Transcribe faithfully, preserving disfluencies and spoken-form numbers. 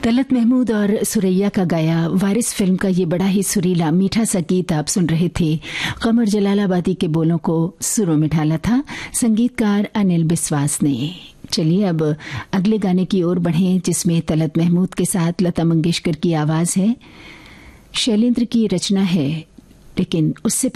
तलत महमूद और सुरैया का गाया वारिस फिल्म का ये बड़ा ही सुरीला मीठा सा गीत आप सुन रहे थे। कमर जलालाबादी के बोलों को सुरों में ढाला था संगीतकार अनिल बिस्वास ने। चलिए अब अगले गाने की ओर बढ़ें, जिसमें तलत महमूद के साथ लता मंगेशकर की आवाज है। शैलेंद्र की रचना है, लेकिन उससे